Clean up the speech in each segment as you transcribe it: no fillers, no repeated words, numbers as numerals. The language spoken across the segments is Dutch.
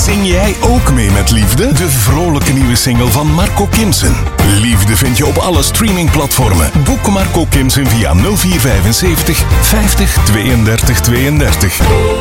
Zing jij ook mee met Liefde? De vrolijke nieuwe single van Marco Kimsen. Liefde vind je op alle streamingplatformen. Boek Marco Kimsen via 0475 50 32 32.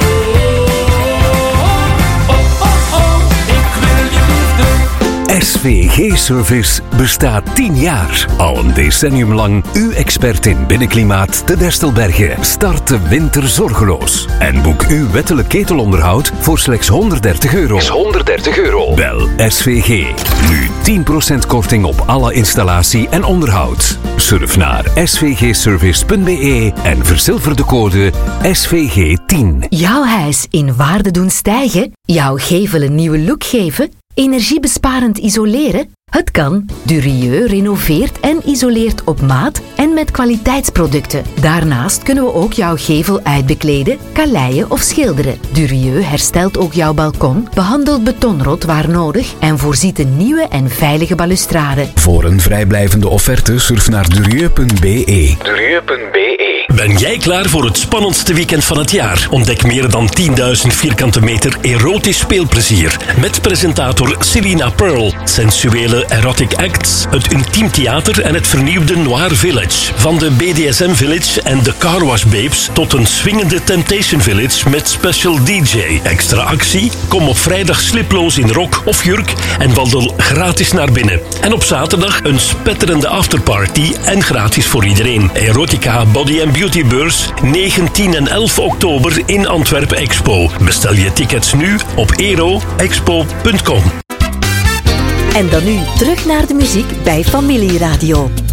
SVG Service bestaat 10 jaar. Al een decennium lang uw expert in binnenklimaat te Destelbergen. Start de winter zorgeloos. En boek uw wettelijk ketelonderhoud voor slechts €130. Bel SVG. Nu 10% korting op alle installatie en onderhoud. Surf naar svgservice.be en verzilver de code SVG10. Jouw huis in waarde doen stijgen? Jouw gevel een nieuwe look geven? Energiebesparend isoleren? Het kan. Durieux renoveert en isoleert op maat en met kwaliteitsproducten. Daarnaast kunnen we ook jouw gevel uitbekleden, kaleien of schilderen. Durieux herstelt ook jouw balkon, behandelt betonrot waar nodig en voorziet een nieuwe en veilige balustrade. Voor een vrijblijvende offerte surf naar durieux.be. Ben jij klaar voor het spannendste weekend van het jaar? Ontdek meer dan 10.000 vierkante meter erotisch speelplezier. Met presentator Selina Pearl, sensuele erotic acts, het intiem theater en het vernieuwde Noir Village. Van de BDSM Village en de Car Wash Babes tot een swingende Temptation Village met special DJ. Extra actie? Kom op vrijdag sliploos in rok of jurk en wandel gratis naar binnen. En op zaterdag een spetterende afterparty en gratis voor iedereen. Erotica Body and Beauty Beurs 9, 10 en 11 oktober in Antwerpen Expo. Bestel je tickets nu op eroexpo.com. En dan nu terug naar de muziek bij Familieradio.